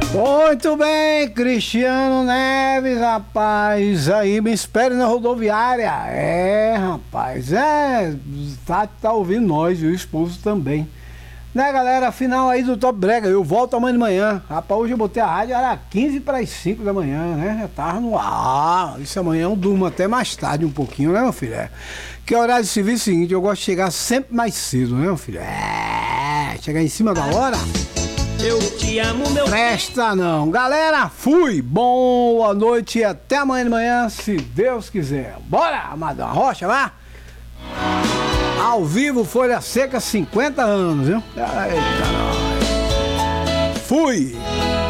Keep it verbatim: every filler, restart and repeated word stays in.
Muito bem, Cristiano Neves, rapaz, aí me espere na rodoviária. É, rapaz, é, tá, tá ouvindo nós e o esposo também. Né, galera, final aí do Top Brega, eu volto amanhã de manhã. Rapaz, hoje eu botei a rádio, era quinze para as cinco da manhã, né, já tava no ar. Isso amanhã eu durmo até mais tarde um pouquinho, né, meu filho? É. Que horário de serviço é o seguinte, eu gosto de chegar sempre mais cedo, né, meu filho? É, chegar em cima da hora. Eu te amo, meu Presta não. Galera, fui. Boa noite e até amanhã de manhã, se Deus quiser. Bora, Amadão Rocha, vá. Ao vivo, Folha Seca, cinquenta anos, viu? Eita, nós. Fui.